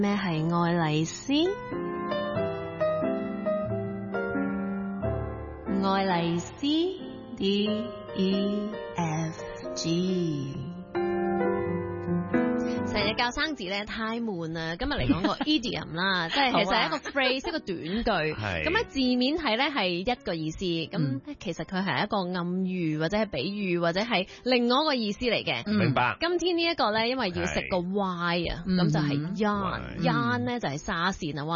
咩係愛麗絲？愛麗絲 DEFG。成日教生字咧太悶啦，今日嚟講個 idiom 啦，即係其實係一個 phrase 一個短句。咁喺字面睇咧係一個意思，咁其實佢係一個暗喻或者係比喻或者係另外一個意思嚟嘅。 明白。 今天呢一個咧，因為要食個 y 啊，咁就係 yarn 咧就係紗線啊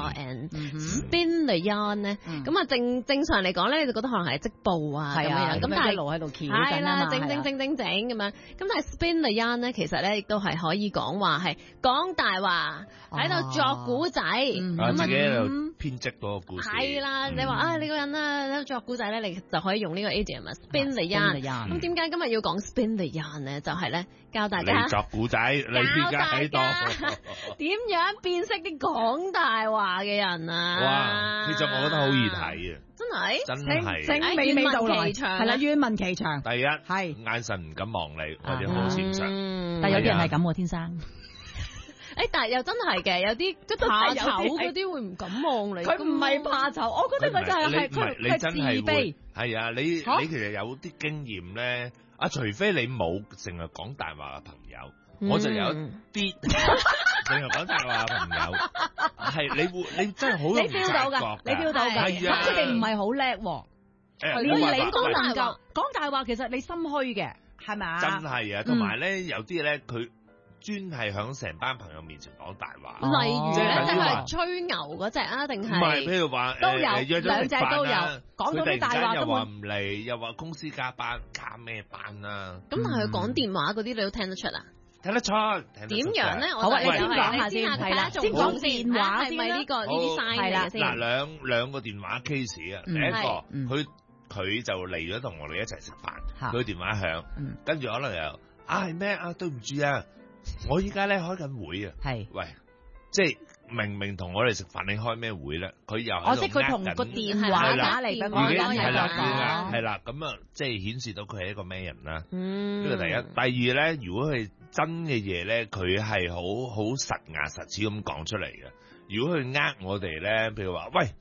yarn。spin the yarn 咧，咁啊正常嚟講咧，你就覺得可能係織布啊咁樣，咁但係一路喺度翹緊係啦，整咁樣。咁但係 spin the yarn 咧，其實咧亦都係可以講話係講大話喺度作古仔， 咁自己喺度編織嗰個故事。 係啦，你話你個人啊喺度作古仔咧，你就可以用呢個 idiom 啊 spin the yarn。咁點解今日要講 spin the yarn 咧？就係咧教大家你作古仔，你而家喺度點樣辨識啲講大話嘅人啊？ 哇！其實我覺得好易睇啊， 真係整娓娓道來，係啦，願聞其詳。 第一係眼神唔敢望你，或者好善常。 但有啲人係咁喎，天生。 但係又真係嘅，有啲即係怕醜嗰啲會唔敢望你。 佢唔係怕醜，我覺得佢就係佢自卑。 係啊，你其實有啲經驗咧，除非你冇成日講大話嘅朋友，我就有啲成日講大話嘅朋友，係你真係好容易察覺㗎， 你 feel 到㗎，係啊，佢哋唔係好叻喎，連你都能夠講大話，其實你心虛嘅，係咪啊？ 真係啊，同埋咧有啲咧佢。專係響成班朋友面前講大話， 例如咧，即係吹牛嗰隻啊，定係？ 唔係，譬如話都有約咗食飯都有講到啲大話又話唔嚟，又話公司加班，加咩班啊？ 咁但係佢講電話嗰啲，你都聽得出啊？ 聽得出。 點樣咧？ 好啊，你先講下先，係啦，先講電話係咪呢個呢啲 sign 嚟嘅先？ 嗱，兩個電話 case 啊，第一個佢就嚟咗同我哋一齊食飯，佢電話響，跟住可能又係咩啊？對唔住啊！我依家咧開緊會啊，係喂，即係明同我哋食飯，你開咩會咧？佢又我識佢同個電話打嚟嘅， 已經係啦，咁啊，即係顯示到佢係一個咩人啦。呢個第一，第二咧，如果係真嘅嘢咧，佢係好實牙實齒咁講出嚟嘅。如果佢我哋咧，譬如話喂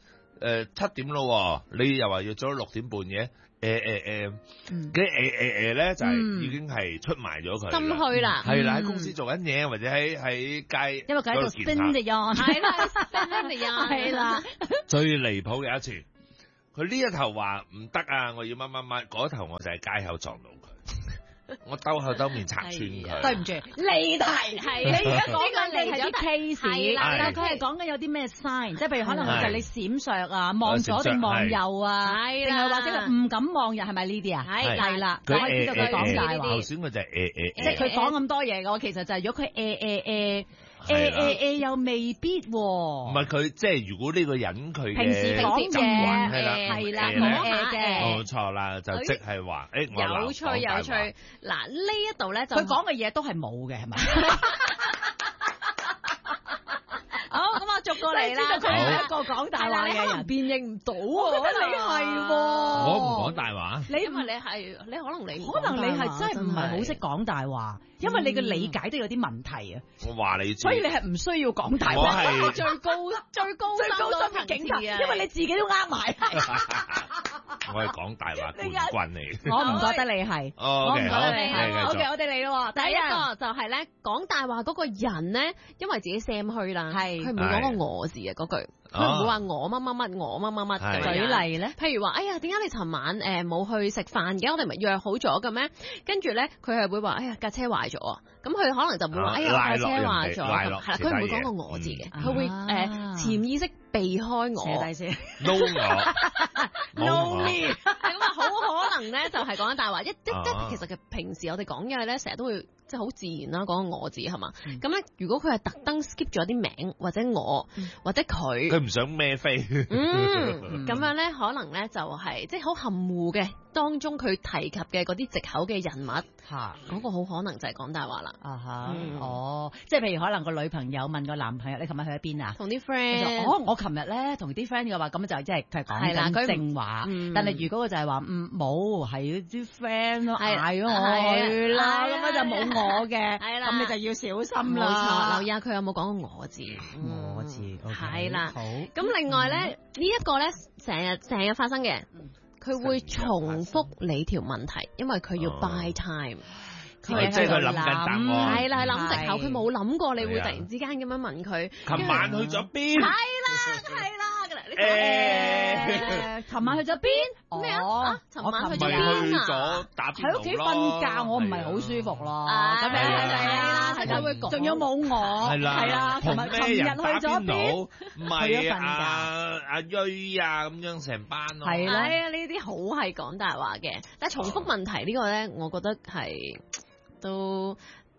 ，7點咯，你又話約咗6點半嘅。咧就係已經係出賣咗佢， 心虛啦， 係啦，喺公司做緊嘢，或者喺街， 因為佢喺度 spin the yarn， 係啦 spin the yarn，係啦。 最離譜嘅一次，佢呢一頭話唔得啊，我要乜，嗰頭我就喺街口撞到佢。我兜口兜面拆穿佢， 對唔住，離題係你而家講緊你係啲 case，但係佢係講緊有啲咩 sign， 即係譬如可能就係你閃爍啊，望左定望右啊，定係或者佢唔敢望人，係咪呢啲啊？係啦，我知道佢講大話。 頭先佢就係即係佢講咁多嘢嘅，我其實就係如果佢又未必喎。 唔係佢即係如果呢個人佢平時講嘢係啦， 冇錯啦，就即係話有趣。嗱呢一度咧就佢講嘅嘢都係冇嘅，係咪？ 好，咁我逐個嚟啦。 佢係一個講大話嘅人， 辨認唔到喎。 我覺得你係喎。 我唔講大話。 因為你可能你係真係唔係好識講大話，因為你嘅理解都有啲問題啊。 我話你知， 所以你係唔需要講大話。 我係最高深嘅警察， 因為你自己都呃埋。 我係講大話冠軍嚟。 我唔覺得你係。 我唔覺得你係。 OK，我哋嚟咯。 第一個就係咧講大話嗰個人咧，因為自己 sam 虛啦，佢唔會講個我字嘅嗰句，佢唔會話我乜乜乜，我乜乜乜咁樣。舉例咧，譬如話，哎呀，點解你尋晚冇去食飯嘅？我哋咪約好咗嘅咩？跟住咧，佢係會話，哎呀，架車壞咗啊！咁佢可能就會話，哎呀，架車壞咗，係啦，佢唔會講個我字嘅，佢會潛意識避開我。 寫低先。 No 我。 No me。咁啊，好可能咧就係講緊大話。其實嘅平時我哋講嘢咧，成日都會即係好自然啦，講個我字係嘛。咁咧，如果佢係特登 skip 咗啲名或者我或者佢唔想孭飛。 咁樣咧可能咧就係即係好含糊嘅， 當中佢提及嘅嗰啲藉口嘅人物，嗰個好可能就係講大話啦。 哦，即係譬如可能個女朋友問個男朋友：你琴日去咗邊啊？ 同啲 friend。 我琴日咧同啲 friend 嘅話，咁就即係佢係講緊正話。但係如果佢就係話冇，係啲 friend 咯嗌咗我去啦，咁樣就冇我嘅，咁你就要小心啦。冇錯， 留意下佢有冇講過我字。 我字係啦。 好。 咁另外咧，呢一個咧成日發生嘅。佢會重複你條問題，因為佢要 buy time。 即係佢諗緊答案。 係啦，諗藉口，佢冇諗過你會突然之間咁樣問佢。 琴晚去咗邊？ 係啦。 琴晚去咗邊？ 咩啊？琴晚去咗邊啊？ 喺屋企瞓覺，我唔係好舒服咯。咁樣係啦，佢會講。仲有冇我？係啦， 同埋琴日去咗邊？ 唔係阿瑞啊，咁樣成班咯。 係啦，呢啲好係講大話嘅。但係重複問題呢個咧，我覺得係都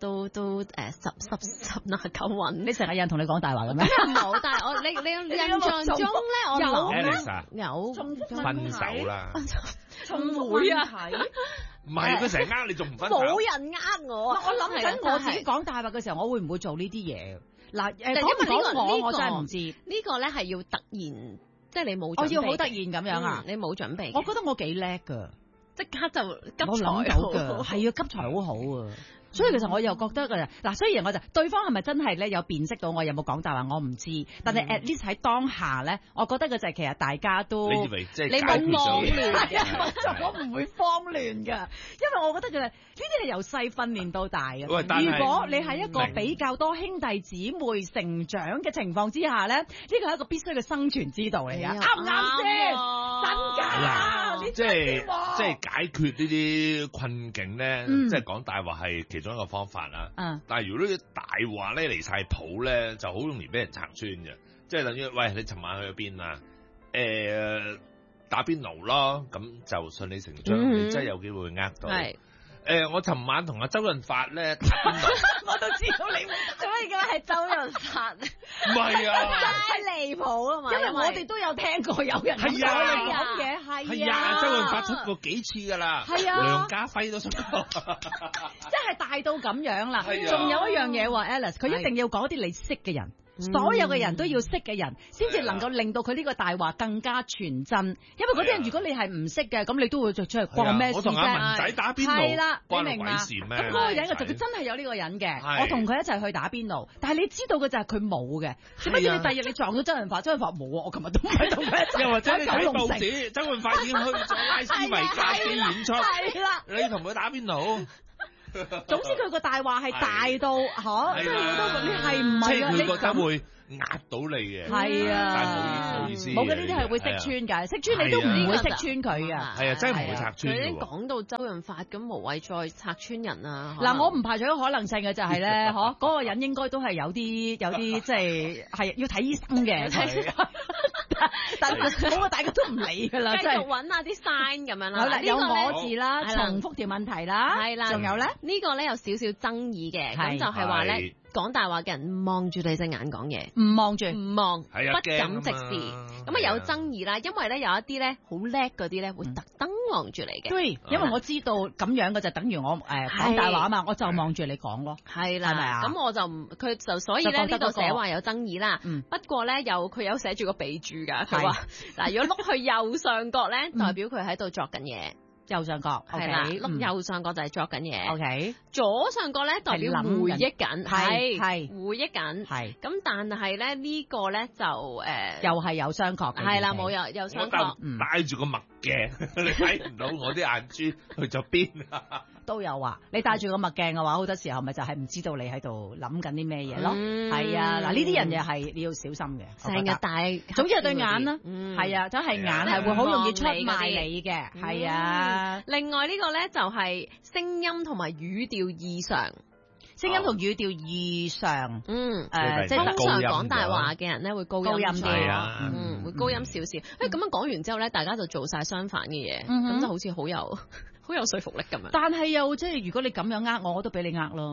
十拿九穩。 你成日有人同你講大話嘅咩？ 冇，但係我你印象中咧，我有分手啦， 仲會啊？ 唔係佢成日呃你，仲唔分手？ 冇人呃我。 我諗緊我自己講大話嘅時候，我會唔會做呢啲嘢？嗱，講我真係唔知。 呢個咧係要突然，即係你冇準備。 我要好突然咁樣啊！ 你冇準備。 我覺得我幾叻㗎， 即刻就急才好。 係啊，急才好好啊！所以其實我又覺得㗎嗱，雖然我就對方係咪真係咧有辨識到我有冇講大話，我唔知。但係 at least 喺當下咧，我覺得嘅就係其實大家都你以為即係你冇慌亂， 我唔會慌亂㗎，因為我覺得其實呢啲係由細訓練到大嘅。如果你喺一個比較多兄弟姊妹成長嘅情況之下咧，呢個係一個必須嘅生存之道嚟㗎，啱唔啱先？真㗎， 即係解決呢啲困境咧，即係講大話係其中一個方法啦。但係如果呢啲大話咧離晒譜咧，就好容易俾人拆穿嘅。即係等於喂，你尋晚去咗邊啊？打邊爐咯，咁就順理成章，你真係有機會呃到。我尋晚同阿周潤發咧打邊爐， 我都知道你做乜嘢係周潤發。 唔係啊， 太離譜啊嘛！ 因為我哋都有聽過有人咁嘅， 係啊，周潤發出過幾次㗎啦，梁家輝都出過， 即係大到咁樣啦。仲有一樣嘢喎 Alice， 佢一定要講啲你識嘅人。所有嘅人都要識嘅人，先至能夠令到佢呢個大話更加傳真。因為嗰啲人如果你係唔識嘅，咁你都會着出嚟關咩事啫？ 我同阿文仔打邊爐，係啦， 你明嘛？咁嗰個人就真係有呢個人嘅。我同佢一齊去打邊爐，但係你知道嘅就係佢冇嘅。點解要你第二日你撞到周潤發？周潤發冇啊！我琴日都唔係同佢一齊。 又或者你睇報紙，周潤發已經去咗拉斯維加斯演出， 係啦， 你同佢打邊爐。 總之佢個大話係大到嚇，即係好多你係唔係啊？ 你覺得會壓到你嘅， 係啊， 但係冇意思。 冇嘅呢啲係會識穿㗎，識穿你都唔會識穿佢㗎。 係啊，真係唔會拆穿。 佢已經講到周潤發咁，無謂再拆穿人啊。 嗱，我唔排除一個可能性嘅就係咧，嗰個人應該都係有啲即係要睇醫生嘅。但係嗰個大家都唔理㗎啦， 繼續揾下啲 sign 咁樣啦。 好啦，有我字啦，重複條問題啦， 係啦， 仲有咧呢個咧有少少爭議嘅，咁就係話咧講大話嘅人望住你隻眼講嘢， 唔望住， 唔望，不敢直視，咁啊有爭議啦，因為咧有一啲咧好叻嗰啲咧會特登望住你嘅。 對，因為我知道咁樣嘅就等於我講大話啊嘛，我就望住你講咯。 係啦，係咪啊？咁我就佢就所以咧呢度寫話有爭議啦。不過咧佢有寫住個備註㗎，佢話嗱，如果碌去右上角咧，代表佢喺度作緊嘢。 右上角係啦， 碌右上角就係作緊嘢。 OK， 左上角咧代表回憶緊，係回憶緊。 係咁，但係咧呢個咧就又係右上角嘅。 係啦，冇右上角。 戴住個墨鏡，你睇唔到我啲眼珠去咗邊啊？ 都有話，你戴住個墨鏡嘅話，好多時候咪就係唔知道你喺度諗緊啲咩嘢咯。係啊，嗱呢啲人又係你要小心嘅。 成日戴， 總之係對眼啦。係啊，真係眼係會好容易出賣你嘅。係啊。 另外呢個咧就係聲音同埋語調異常。 聲音同語調異常， 即係通常講大話嘅人咧會高音啲，會高音少少。咁樣講完之後咧，大家就做晒相反嘅嘢，咁就好似好有說服力咁樣。 但係又即係如果你咁樣呃我都俾你呃咯。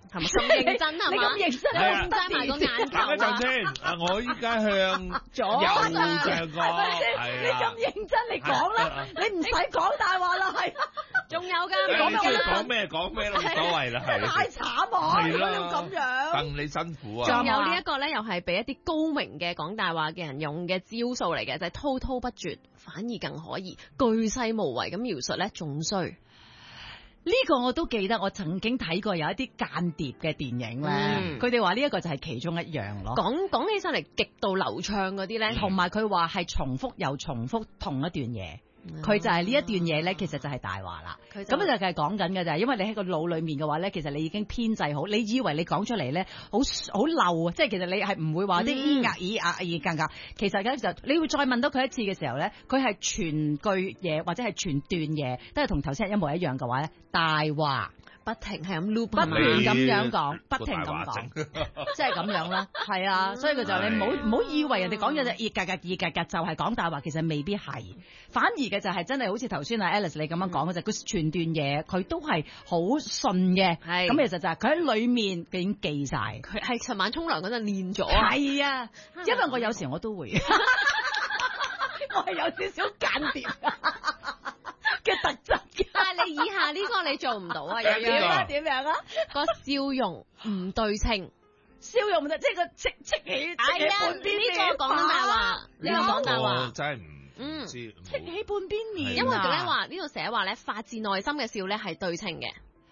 係咪咁認真係嘛？ 你咁認真， 你揸埋個眼球等一陣先，我依家向右上角， 你咁認真你講啦，你唔使講大話啦，係。 仲有㗎， 你中意講咩講咩都冇所謂啦，係。 太慘啊！ 係啦， 要咁樣。 戥你辛苦啊！ 仲有呢一個咧，又係俾一啲高明嘅講大話嘅人用嘅招數嚟嘅，就係滔滔不絕，反而更可以巨細無遺咁描述咧，仲衰。 呢個我都記得，我曾經睇過有一啲間諜嘅電影咧，佢哋話呢一個就係其中一樣咯。 講起上嚟極度流暢嗰啲咧， 同埋佢話係重複又重複同一段嘢。佢就係呢一段嘢咧，其實就係大話啦。咁就係講緊嘅就係，因為你喺個腦裡面嘅話咧，其實你已經編製好，你以為你講出嚟咧，好漏啊！即係其實你係唔會話啲其實咧就你會再問到佢一次嘅時候咧，佢係全句嘢或者係全段嘢都係同頭先一模一樣嘅話咧，大話。 不停係咁 loop， 不斷咁樣講，不停咁講，即係咁樣啦，係啊，所以佢就你唔好以為人哋講咗就格就係講大話，其實未必係，反而嘅就係真係好似頭先阿 Alice 你咁樣講嘅就佢全段嘢佢都係好順嘅，咁其實就係佢喺裡面佢已經記晒， 佢係尋晚沖涼嗰陣練咗， 係啊，因為我有時我都會，我係有少少間諜嘅特質。 但係你以下呢個你做唔到啊！ 點樣啊？ 個笑容唔對稱， 笑容即係個戚起半邊面。 呢個講緊大話，呢個講大話， 真係唔知。 戚起半邊面， 因為佢咧話呢度寫話咧發自內心嘅笑咧係對稱嘅。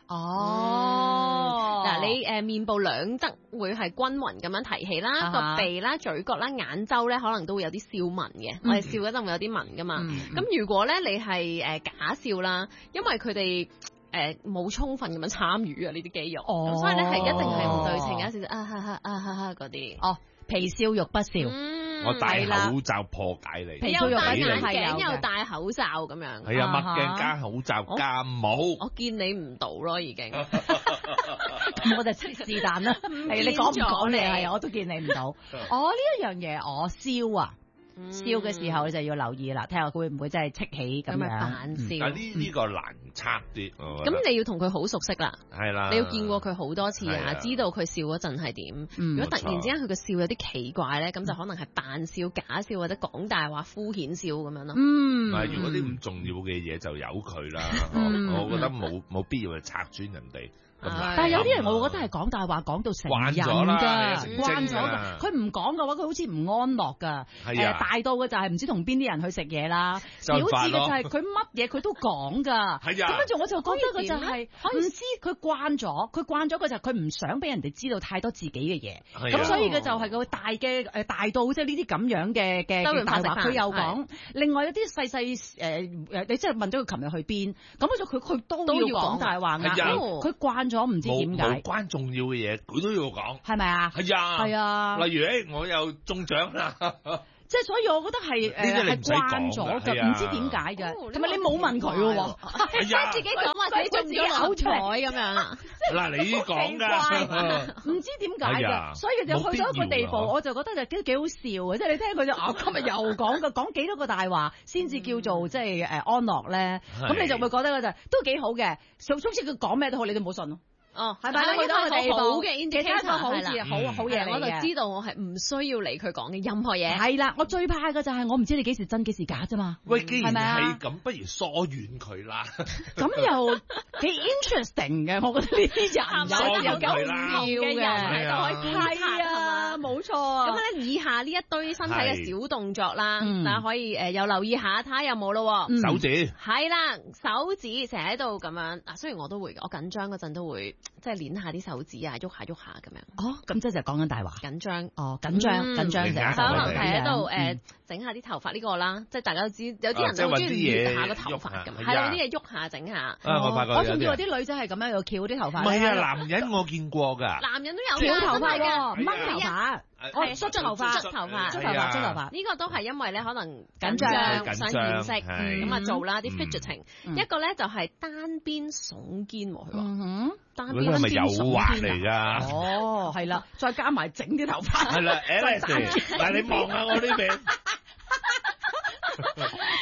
哦， 嗱，你面部兩側會係均勻咁樣提起啦，個鼻啦、嘴角啦、眼周咧，可能都會有啲笑紋嘅。我哋笑嗰陣會有啲紋噶嘛。咁如果咧你係假笑啦，因為佢哋冇充分咁樣參與啊呢啲肌肉，咁所以咧係一定係唔對稱嘅，有少少嗰啲。 哦，皮笑肉不笑。 我戴口罩破解你， 又戴眼鏡又戴口罩咁樣。 係啊，墨鏡加口罩加帽。 我見你唔到咯，已經。 咁我就是但啦。係你講唔講你係，我都見你唔到。呢一樣嘢我燒啊！笑嘅時候你就要留意啦，睇下佢會唔會真係戚起咁樣扮笑。 但呢個難測啲。 咁你要同佢好熟悉啦， 係啦， 你要見過佢好多次啊，知道佢笑嗰陣係點。如果突然之間佢嘅笑有啲奇怪咧，咁就可能係扮笑、假笑或者講大話、敷衍笑咁樣咯。 但係如果啲唔重要嘅嘢就由佢啦，我覺得冇必要去拆穿人哋。 但係有啲人我覺得係講大話講到成癮㗎，慣咗㗎。佢唔講嘅話，佢好似唔安樂㗎。大到嘅就係唔知同邊啲人去食嘢啦，小至嘅就係佢乜嘢佢都講㗎。咁跟住我就覺得佢就係唔知佢慣咗嘅就係佢唔想俾人哋知道太多自己嘅嘢。咁所以嘅就係個大嘅大到即係呢啲咁樣嘅大話，佢又講。另外一啲細你即係問咗佢琴日去邊，咁佢都要講大話㗎。佢慣咗唔知點解， 無關重要嘅嘢佢都要講， 係咪啊？ 係啊，例如我又中獎啦， 即係所以我覺得係係慣咗㗎，唔知點解㗎，同埋你冇問佢喎， 即係自己講話自己中咗六合彩咁樣。 嗱，你講㗎， 唔知點解㗎，所以就去到一個地步，我就覺得就幾好笑嘅，即係你聽佢就今日又講幾多個大話先至叫做即係安樂咧，咁你就會覺得就都幾好嘅，總之佢講咩都好，你都唔好信咯。係咪？去到個地步好嘅 indicator 好似好嘢嚟嘅， 我就知道我係唔需要理佢講嘅任何嘢。 係啦，我最怕嘅就係我唔知你幾時真幾時假啫嘛。 喂，既然係咁，不如疏遠佢啦。 咁又幾 interesting 嘅，我覺得呢啲人有咁唔同嘅人都可以觀察，係啊，冇錯。 咁咧，以下呢一堆身體嘅小動作啦，大家可以又留意下，睇下有冇咯。 手指係啦，手指成日喺度咁樣。嗱，雖然我都會，我緊張嗰陣都會。即係捏下啲手指啊，喐下喐下咁樣。 哦，咁即係就講緊大話。 緊張。 哦，緊張成日。 可能係喺度整下啲頭髮呢個啦，即係大家都知有啲人都中意捏下個頭髮咁，係有啲嘢喐下整下。 我仲以為啲女仔係咁樣又翹啲頭髮。 唔係啊，男人我見過㗎。 男人都有翹頭髮㗎， 掹頭髮。 梳咗頭髮，梳頭髮，呢個都係因為咧可能緊張想掩飾，咁啊做啦啲 fidgeting。一個咧就係單邊聳肩喎，佢話單邊係咪誘惑嚟㗎？ 哦，係啦，再加埋整啲頭髮。 係啦，嗱你望下我呢邊。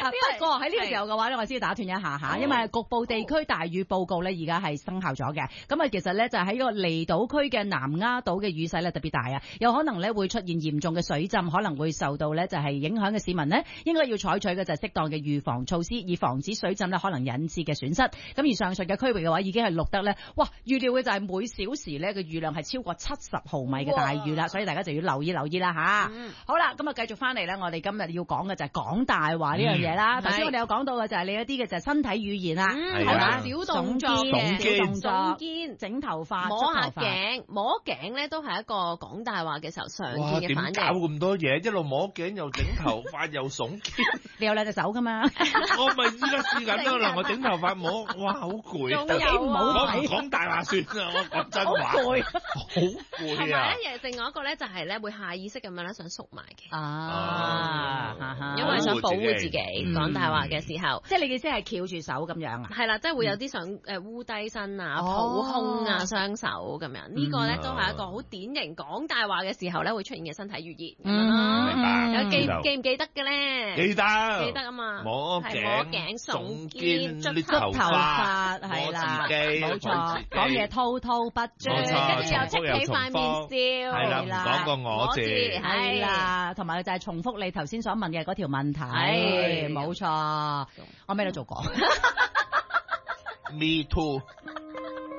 不過喺呢個時候嘅話咧，我先打斷一下嚇，因為局部地區大雨報告咧而家係生效咗嘅。咁啊，其實咧就喺個離島區嘅南丫島嘅雨勢咧特別大啊，有可能咧會出現嚴重嘅水浸，可能會受到咧就係影響嘅市民呢，應該要採取嘅就係適當嘅預防措施，以防止水浸咧可能引致嘅損失。咁而上述嘅區域嘅話，已經係錄得咧，哇！預料嘅就係每小時咧嘅雨量係超過70毫米嘅大雨啦，所以大家就要留意啦嚇。好啦，咁啊繼續翻嚟咧，我哋今日要講嘅就係講大話呢樣嘢啦。頭先我哋有講到嘅就係你一啲嘅就係身體語言啦， 係啦，小動作嘅， 小動作， 聳肩、 整頭髮、 摸下頸，摸頸咧都係一個講大話嘅時候常見嘅反應。 點搞咁多嘢？一路摸頸又整頭髮又聳肩， 你有兩隻手噶嘛？ 我咪依家試緊啦，我整頭髮摸，哇好攰啊！ 唔好睇， 講大話算啦，我講真話， 好攰， 好攰啊！ 同埋咧，另外一個咧就係咧會下意識咁樣咧想縮埋嘅，因為想保護自己講大話嘅時候， 即係你嘅意思係翹住手咁樣啊？ 係啦，即係會有啲想烏低身啊、抱胸啊、雙手咁樣，呢個咧都係一個好典型講大話嘅時候咧會出現嘅身體語言咁樣咯。 明白？ 記唔記得嘅咧？ 記得啊嘛， 摸頸、聳肩、 捽頭髮， 係啦， 冇錯，講嘢滔滔不絕， 跟住又側起塊面笑， 係啦，唔講個我字， 係啦，同埋就係重複你頭先所問嘅嗰條問題，冇錯，我咩都做過。 Me too。